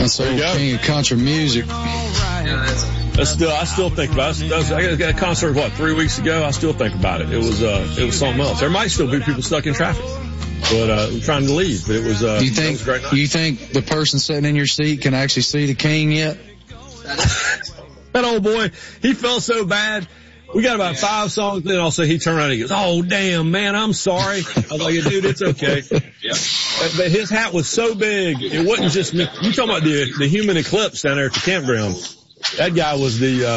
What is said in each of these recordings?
That's the old king of country music. I still think about it. I got a concert, 3 weeks ago? I still think about it. It was something else. There might still be people stuck in traffic, but we're trying to leave. But it was. You think the person sitting in your seat can actually see the king yet? That old boy, he felt so bad. We got about 5 songs in. Also, he turned around and he goes, "Oh damn, man, I'm sorry." I was like, "Dude, it's okay." Yeah. But his hat was so big, it wasn't just me. You talking about the human eclipse down there at the campground? That guy was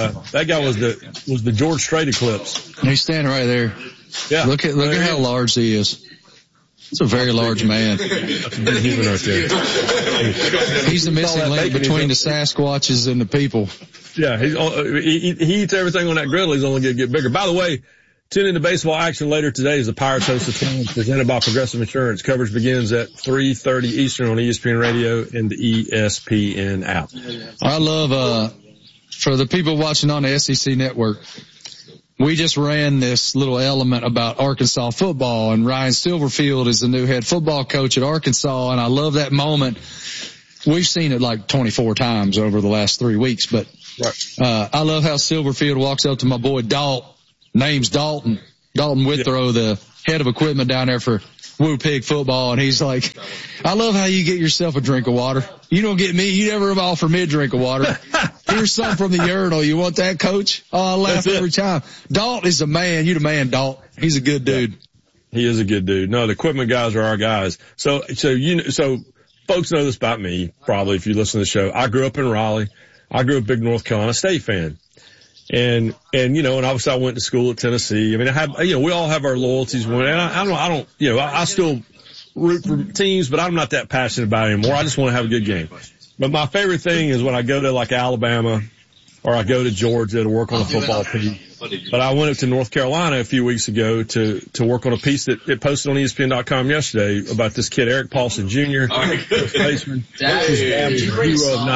the George Strait eclipse. He's standing right there. Yeah. Look at how large he is. He's a very large man. That's a big human right there. He's the missing link between the Sasquatches and the people. Yeah, he eats everything on that griddle. He's only going to get bigger. By the way, tune in to baseball action later today as the Pirates host the Twins, presented by Progressive Insurance. Coverage begins at 3:30 Eastern on ESPN Radio and the ESPN app. I love, for the people watching on the SEC network, we just ran this little element about Arkansas football, and Ryan Silverfield is the new head football coach at Arkansas, and I love that moment. We've seen it like 24 times over the last 3 weeks, but I love how Silverfield walks up to my boy name's Dalton Withrow, the head of equipment down there for Woo Pig football, and he's like, "I love how you get yourself a drink of water. You don't get me. You never offer me a drink of water. Here's some from the urinal. You want that, coach?" Oh, I laugh every time. Dalton is a man. You the man, Dalton. He's a good dude. He is a good dude. No, the equipment guys are our guys. So folks know this about me, probably, if you listen to the show. I grew up in Raleigh. I grew up a big North Carolina State fan. And obviously I went to school at Tennessee. I mean, we all have our loyalties. And I still root for teams, but I'm not that passionate about it anymore. I just want to have a good game. But my favorite thing is when I go to like Alabama or I go to Georgia to work on a football team. But I went up to North Carolina a few weeks ago to work on a piece that it posted on ESPN.com yesterday about this kid, Eric Paulson Jr., baseman. Hero of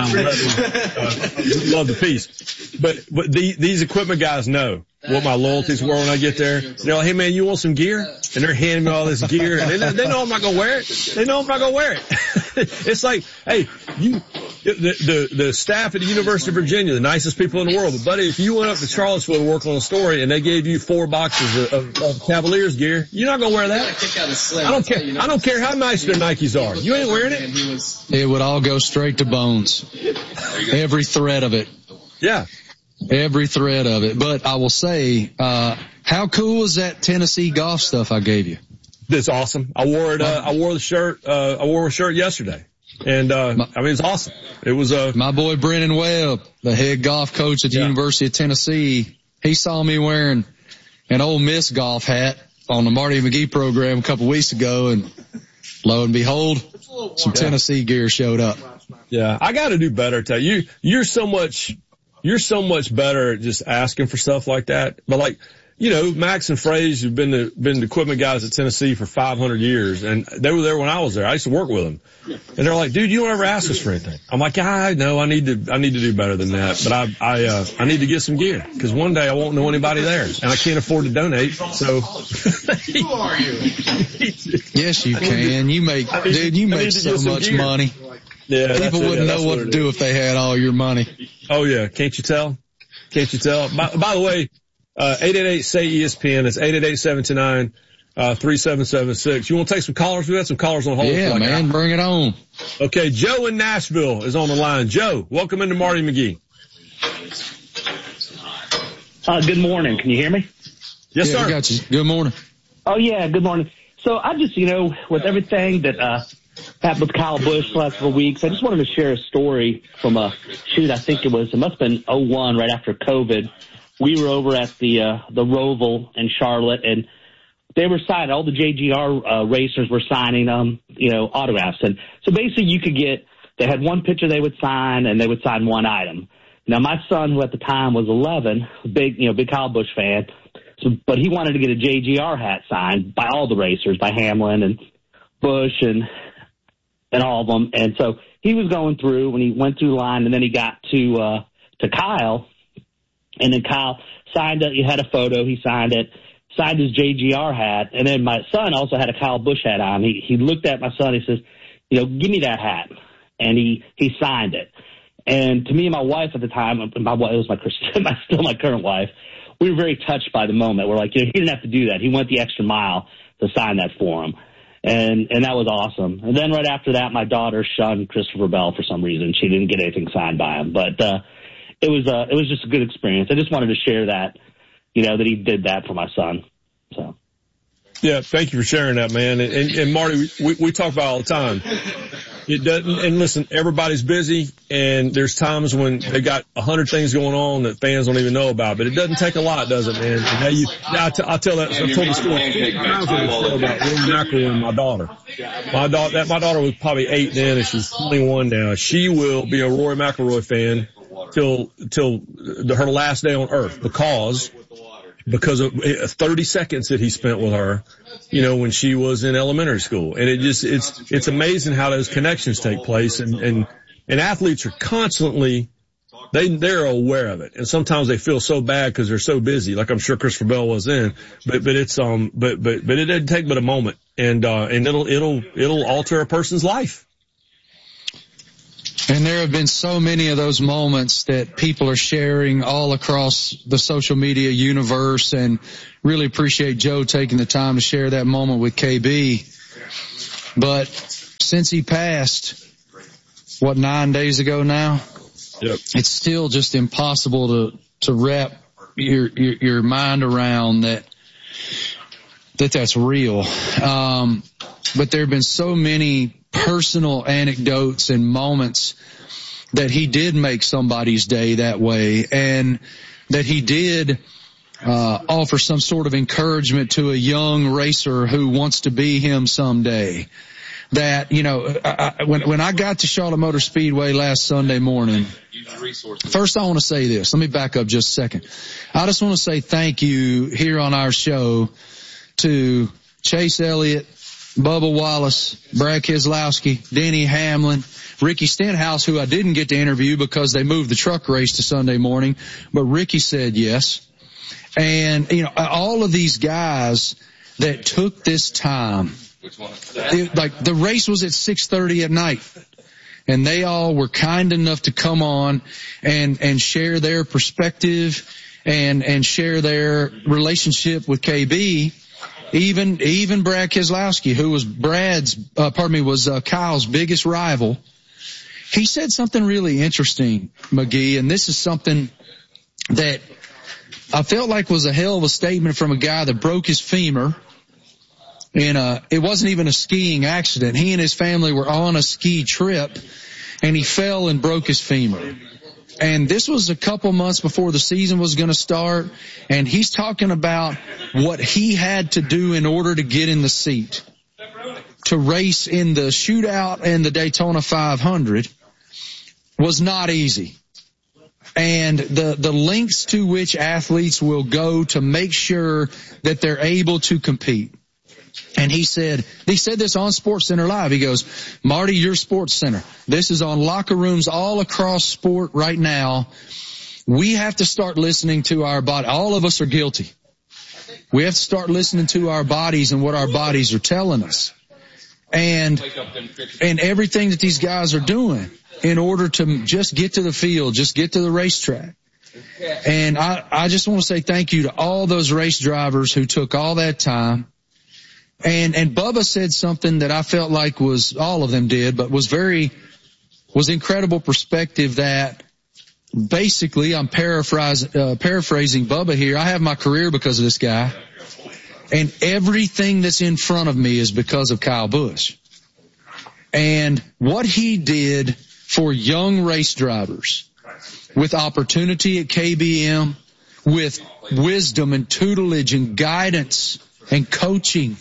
9/11. Love the piece. But these equipment guys know what my loyalties were when I get there. They're like, "Hey man, you want some gear?" And they're handing me all this gear. And they know I'm not going to wear it. They know I'm not going to wear it. It's like, hey, the staff at the University of Virginia, the nicest people in the world. But buddy, if you went up to Charlottesville to work on a story and they gave you 4 boxes of Cavaliers gear, you're not going to wear that. I don't care. I don't care how nice their Nikes are. You ain't wearing it. It would all go straight to bones. Every thread of it. Yeah. Every thread of it. But I will say, how cool was that Tennessee golf stuff I gave you? It's awesome. I wore it, I wore the shirt, I wore a shirt yesterday. And, it's awesome. It was, my boy Brennan Webb, the head golf coach at the University of Tennessee. He saw me wearing an Ole Miss golf hat on the Marty McGee program a couple weeks ago, and lo and behold, some Tennessee gear showed up. Yeah. I got to do better. You're so much better at just asking for stuff like that. But Max and Fraze, who've been the equipment guys at Tennessee for 500 years, and they were there when I was there. I used to work with them. And they're like, "Dude, you don't ever ask us for anything." I'm like, "I know, I need to do better than that, but I need to get some gear, because one day I won't know anybody there, and I can't afford to donate, so." Who are you? Yes, you can. You make so much money. Yeah. People wouldn't know what to do if they had all your money. Oh yeah. Can't you tell? By the way, 888-SAY-ESPN. It's 888-729-3776. You want to take some callers? We got some callers on hold. Yeah, man, bring it on. Okay, Joe in Nashville is on the line. Joe, welcome into Marty McGee. Good morning. Can you hear me? Yes, sir. We got you. Good morning. Oh, yeah, good morning. So I just, with everything that happened with Kyle Busch the last couple of weeks, I just wanted to share a story from I think it must have been 2001, right after COVID. We were over at the Roval in Charlotte, and they were signing, all the JGR racers were signing, autographs. And so basically they had one picture they would sign, and they would sign one item. Now, my son, who at the time was 11, big Kyle Busch fan, but he wanted to get a JGR hat signed by all the racers, by Hamlin and Busch and all of them. And so he was going through, when he went through the line, and then he got to Kyle. And then Kyle signed it. He had a photo. He signed it, signed his JGR hat. And then my son also had a Kyle Busch hat on. He looked at my son. He says, "Give me that hat." and he signed it. And to me and my wife at the time, it was still my current wife, we were very touched by the moment. We're like, he didn't have to do that. He went the extra mile to sign that for him. And that was awesome. And then right after that, my daughter shunned Christopher Bell for some reason. She didn't get anything signed by him, but it was just a good experience. I just wanted to share that, that he did that for my son. So. Yeah, thank you for sharing that, man. And Marty, we talk about it all the time. It doesn't, and listen, everybody's busy, and there's times when they got 100 things going on that fans don't even know about, but it doesn't take a lot, does it, man? And I'll tell that, I've told the story about Willie McElroy and my daughter. My daughter was probably 8 then, and she's 21 now. She will be a Rory McIlroy fan till her last day on earth because of 30 seconds that he spent with her, when she was in elementary school. And it's amazing how those connections take place. And athletes are constantly, they're aware of it. And sometimes they feel so bad because they're so busy, like I'm sure Christopher Bell was then. But it doesn't take but a moment. And it'll alter a person's life. And there have been so many of those moments that people are sharing all across the social media universe, and really appreciate Joe taking the time to share that moment with KB. But since he passed, 9 days ago now? Yep. It's still just impossible to wrap your mind around that's real. But there have been so many personal anecdotes and moments that he did make somebody's day that way, and that he did offer some sort of encouragement to a young racer who wants to be him someday. That, when I got to Charlotte Motor Speedway last Sunday morning, first I want to say this. Let me back up just a second. I just want to say thank you here on our show to Chase Elliott, Bubba Wallace, Brad Keselowski, Denny Hamlin, Ricky Stenhouse, who I didn't get to interview because they moved the truck race to Sunday morning, but Ricky said yes. And, all of these guys that took this time, like the race was at 6:30 at night, and they all were kind enough to come on and share their perspective and share their relationship with KB. Even Brad Keselowski, who was Kyle's biggest rival, he said something really interesting, McGee, and this is something that I felt like was a hell of a statement from a guy that broke his femur it wasn't even a skiing accident. He and his family were on a ski trip, and he fell and broke his femur. And this was a couple months before the season was going to start, and he's talking about what he had to do in order to get in the seat to race in the shootout and the Daytona 500 was not easy. And the lengths to which athletes will go to make sure that they're able to compete. And he said this on SportsCenter Live. He goes, Marty, your SportsCenter. This is on locker rooms all across sport right now. We have to start listening to our body. All of us are guilty. We have to start listening to our bodies and what our bodies are telling us. And everything that these guys are doing in order to just get to the field, just get to the racetrack. And I just want to say thank you to all those race drivers who took all that time. And Bubba said something that I felt like was, all of them did, but was incredible perspective that basically, I'm paraphrasing Bubba here. I have my career because of this guy, and everything that's in front of me is because of Kyle Busch. And what he did for young race drivers with opportunity at KBM, with wisdom and tutelage and guidance and coaching.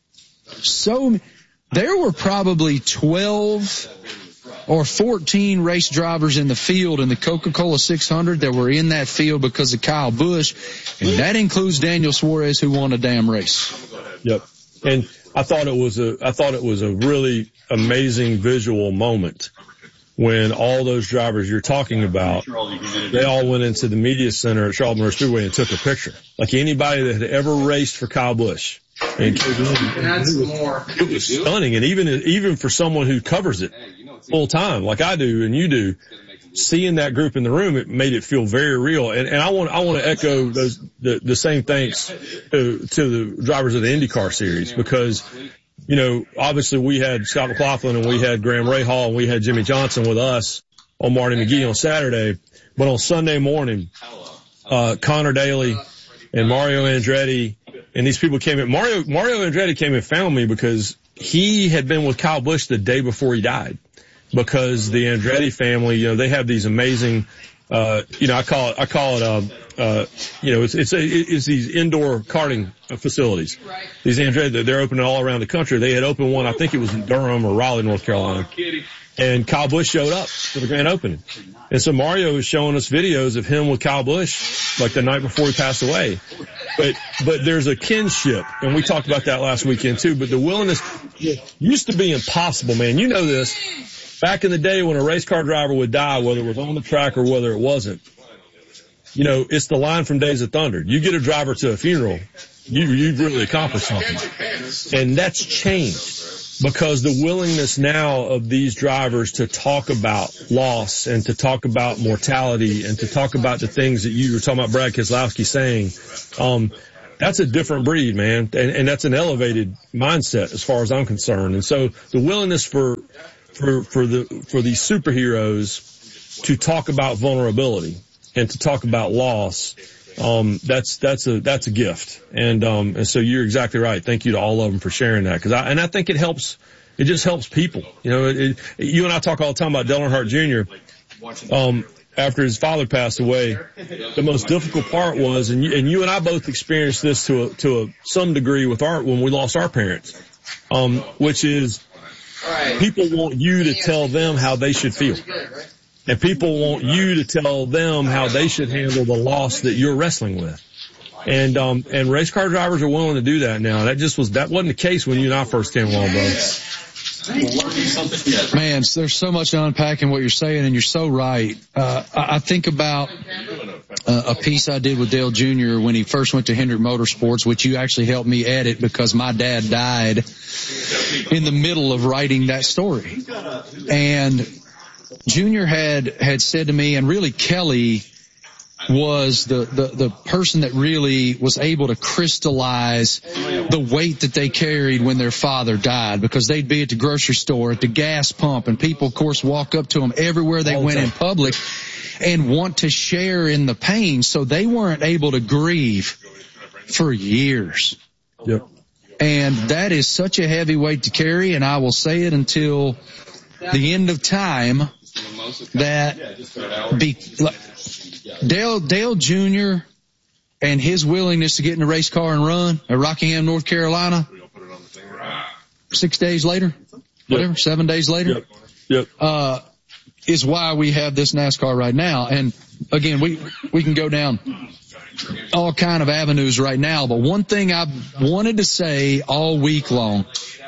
So there were probably 12 or 14 race drivers in the field in the Coca-Cola 600 that were in that field because of Kyle Busch, and that includes Daniel Suarez, who won a damn race. Yep. And I thought it was a really amazing visual moment when all those drivers you're talking about, they all went into the media center at Charlotte Motor Speedway and took a picture. Like anybody that had ever raced for Kyle Busch. And it was stunning. And even for someone who covers it, full time like I do and you do, seeing that group in the room, it made it feel very real. And I want to echo the same thanks to the drivers of the IndyCar series, because, obviously we had Scott McLaughlin and we had Graham Rahal and we had Jimmy Johnson with us on Marty McGee on Saturday. But on Sunday morning, Connor Daly and Mario Andretti and these people came in. Mario Andretti came and found me because he had been with Kyle Busch the day before he died. Because the Andretti family, they have these amazing, I call it, it's these indoor karting facilities. These Andretti, they're opening all around the country. They had opened one, I think it was in Durham or Raleigh, North Carolina. And Kyle Busch showed up for the grand opening. And so Mario was showing us videos of him with Kyle Busch, like the night before he passed away. But there's a kinship, and we talked about that last weekend too, but the willingness used to be impossible, man. You know this. Back in the day when a race car driver would die, whether it was on the track or whether it wasn't, it's the line from Days of Thunder. You get a driver to a funeral, you've really accomplished something. And that's changed because the willingness now of these drivers to talk about loss and to talk about mortality and to talk about the things that you were talking about Brad Keselowski saying, that's a different breed, man. And that's an elevated mindset as far as I'm concerned. And so the willingness for these superheroes to talk about vulnerability and to talk about loss, that's a gift. And so you're exactly right. Thank you to all of them for sharing that. I think it just helps people. You and I talk all the time about Dale Earnhardt Jr. After his father passed away, the most difficult part was, and you and I both experienced this to some degree when we lost our parents, which is, people want you to tell them how they should feel. And people want you to tell them how they should handle the loss that you're wrestling with. And race car drivers are willing to do that now. That wasn't the case when you and I first came along, bro. Man, there's so much to unpack in what you're saying, and you're so right. I think about a piece I did with Dale Jr. when he first went to Hendrick Motorsports, which you actually helped me edit because my dad died in the middle of writing that story. And Junior had said to me, and really Kelly was the person that really was able to crystallize the weight that they carried when their father died, because they'd be at the grocery store, at the gas pump, and people, of course, walk up to them everywhere they went in public and want to share in the pain. So they weren't able to grieve for years. Yep. And that is such a heavy weight to carry, and I will say it until the end of time, that Dale Jr. and his willingness to get in a race car and run at Rockingham, North Carolina, 6 days later, whatever, 7 days later, is why we have this NASCAR right now. And again, we can go down all kind of avenues right now, but one thing I've wanted to say all week long,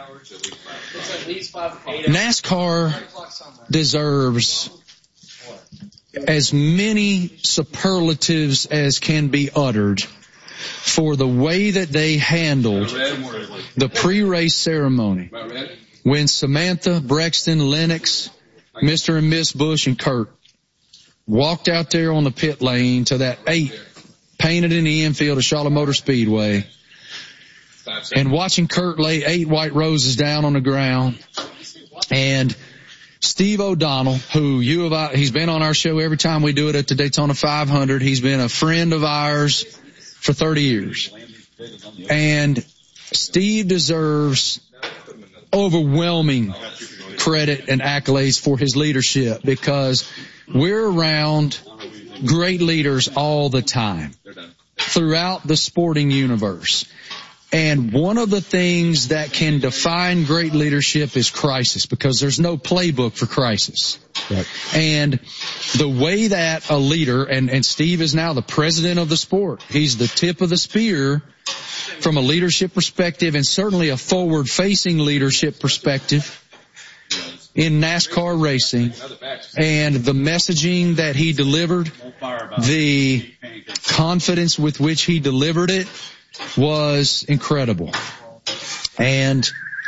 NASCAR deserves as many superlatives as can be uttered for the way that they handled the pre-race ceremony when Samantha, Brexton, Lennox, Mr. and Miss Busch, and Kurt walked out there on the pit lane to that 8 painted in the infield of Charlotte Motor Speedway, and watching Kurt lay 8 white roses down on the ground, and Steve O'Donnell, who he's been on our show every time we do it at the Daytona 500. He's been a friend of ours for 30 years. And Steve deserves overwhelming credit and accolades for his leadership, because we're around great leaders all the time throughout the sporting universe. And one of the things that can define great leadership is crisis, because there's no playbook for crisis. Right. And the way that a leader, and Steve is now the president of the sport, he's the tip of the spear from a leadership perspective, and certainly a forward-facing leadership perspective in NASCAR racing. And the messaging that he delivered, the confidence with which he delivered it, was incredible. And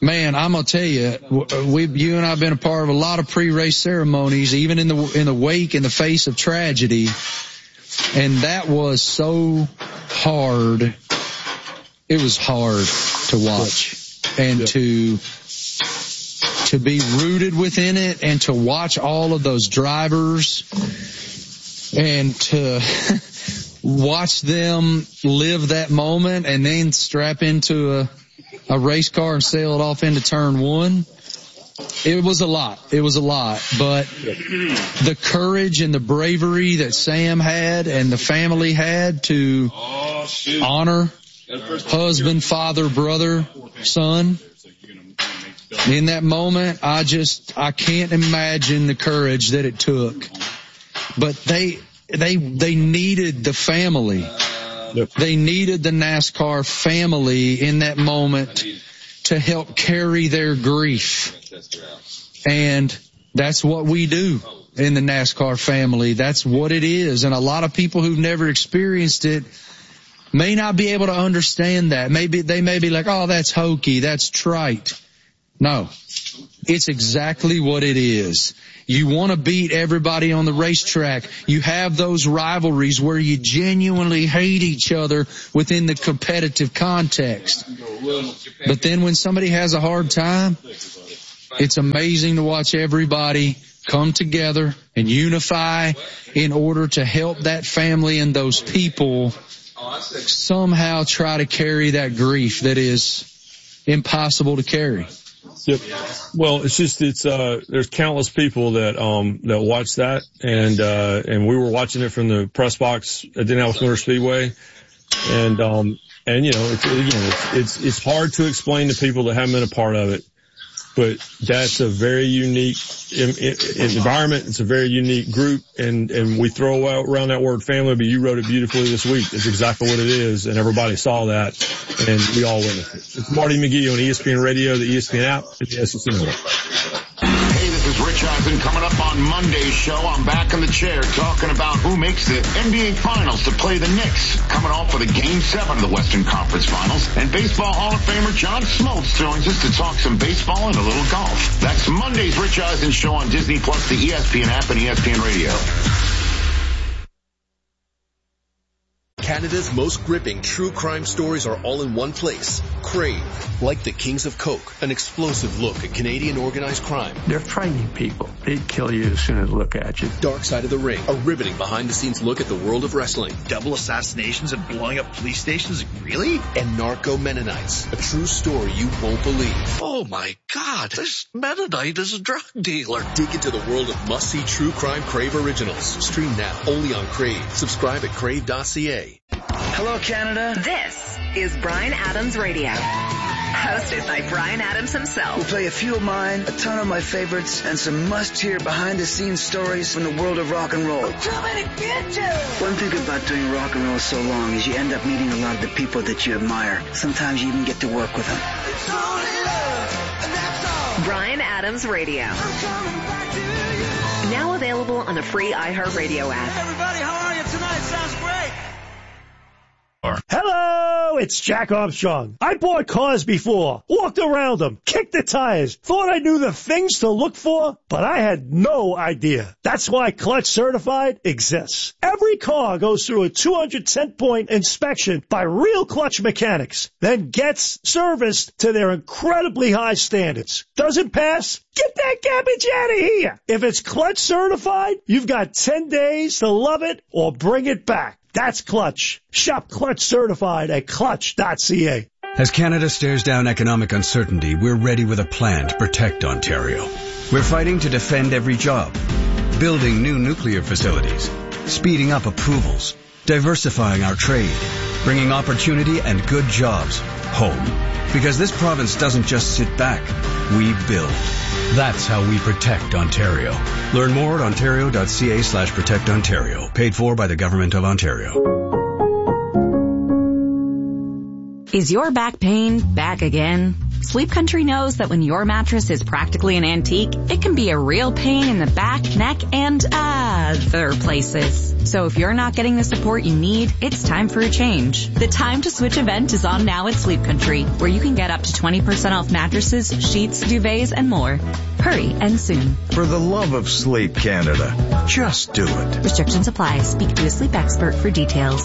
Man, I'm gonna tell you, you and I have been a part of a lot of pre-race ceremonies, even in the wake, in the face of tragedy, and that was so hard. It was hard to watch and to be rooted within it, and to watch all of those drivers and to watch them live that moment and then strap into a race car and sail it off into turn one. It was a lot. But the courage and the bravery that Sam had and the family had to honor husband, father, brother, son, in that moment, I can't imagine the courage that it took. But they needed the family. Yep. They needed the NASCAR family in that moment to help carry their grief. And that's what we do in the NASCAR family. That's what it is. And a lot of people who've never experienced it may not be able to understand that. They may be like, oh, that's hokey, that's trite. No, it's exactly what it is. You want to beat everybody on the racetrack. You have those rivalries where you genuinely hate each other within the competitive context. But then when somebody has a hard time, it's amazing to watch everybody come together and unify in order to help that family and those people somehow try to carry that grief that is impossible to carry. Yep. Well, there's countless people that watch that, and we were watching it from the press box at Indianapolis Motor Speedway, and it's hard to explain to people that haven't been a part of it, but that's a very unique environment. It's a very unique group, and we throw around that word family, but you wrote it beautifully this week. It's exactly what it is, and everybody saw that, and we all witnessed it. It's Marty McGee on ESPN Radio, the ESPN app, and the SEC Network. Hey, this is Rich Eisen. Coming up on Monday's show, I'm back in the chair talking about who makes the NBA Finals to play the Knicks, coming off of the Game 7 of the Western Conference Finals. And Baseball Hall of Famer John Smoltz joins us to talk some baseball and a little golf. That's Monday's Rich Eisen show on Disney Plus, the ESPN app, and ESPN Radio. Canada's most gripping true crime stories are all in one place. Crave. Like the Kings of Coke, an explosive look at Canadian organized crime. They're frightening people. They'd kill you as soon as they look at you. Dark Side of the Ring, a riveting behind-the-scenes look at the world of wrestling. Double assassinations and blowing up police stations? Really? And Narco Mennonites, a true story you won't believe. Oh my God, this Mennonite is a drug dealer. Dig into the world of must-see true crime Crave originals. Stream now, only on Crave. Subscribe at crave.ca. Hello, Canada. This is Bryan Adams Radio, hosted by Bryan Adams himself. We'll play a few of mine, a ton of my favorites, and some must-hear behind-the-scenes stories from the world of rock and roll. I'm coming to get you! One thing about doing rock and roll so long is you end up meeting a lot of the people that you admire. Sometimes you even get to work with them. It's only love, and that's all. Bryan Adams Radio. I'm coming back to you. Now available on the free iHeartRadio app. Hey everybody, how are you tonight? Sounds great. Hello, it's Jack Armstrong. I bought cars before, walked around them, kicked the tires, thought I knew the things to look for, but I had no idea. That's why Clutch Certified exists. Every car goes through a 210-point inspection by real Clutch mechanics, then gets serviced to their incredibly high standards. Doesn't pass? Get that garbage out of here. If it's Clutch Certified, you've got 10 days to love it or bring it back. That's Clutch. Shop Clutch Certified at clutch.ca. As Canada stares down economic uncertainty, we're ready with a plan to protect Ontario. We're fighting to defend every job, building new nuclear facilities, speeding up approvals, diversifying our trade, bringing opportunity and good jobs home. Because this province doesn't just sit back, we build. That's how we protect Ontario. Learn more at ontario.ca/protectontario. Paid for by the Government of Ontario. Is your back pain back again? Sleep Country knows that when your mattress is practically an antique, it can be a real pain in the back, neck, and other places. So if you're not getting the support you need, it's time for a change. The Time to Switch event is on now at Sleep Country, where you can get up to 20% off mattresses, sheets, duvets, and more. Hurry, and soon. For the love of sleep, Canada, just do it. Restrictions apply. Speak to a sleep expert for details.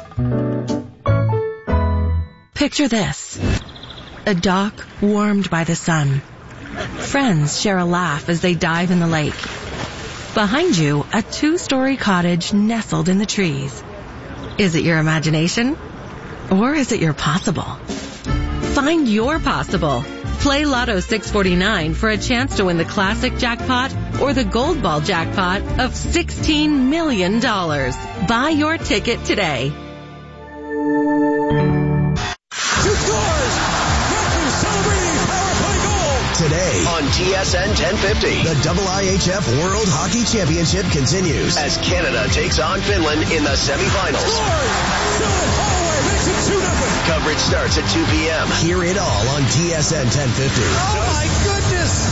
Picture this. A dock warmed by the sun. Friends share a laugh as they dive in the lake. Behind you, a 2-story cottage nestled in the trees. Is it your imagination? Or is it your possible? Find your possible. Play Lotto 649 for a chance to win the classic jackpot or the gold ball jackpot of $16 million. Buy your ticket today. Today on TSN 1050, the IIHF World Hockey Championship continues as Canada takes on Finland in the semifinals. Coverage starts at 2 p.m. Hear it all on TSN 1050. Oh my goodness!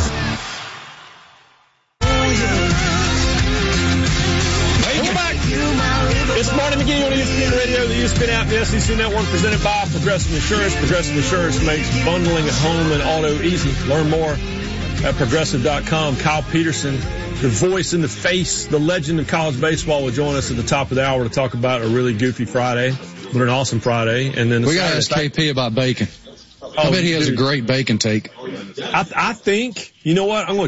Welcome back. It's Marty McGee on ESPN Radio, the ESPN app, the SEC Network, presented by Progressive Insurance. Progressive Insurance makes bundling at home and auto easy. Learn more at Progressive.com. Kyle Peterson, the voice and the face, the legend of college baseball, will join us at the top of the hour to talk about a really goofy Friday, but an awesome Friday. And then we got to ask KP about bacon. I bet he has a great bacon take. I think, you know what? I'm going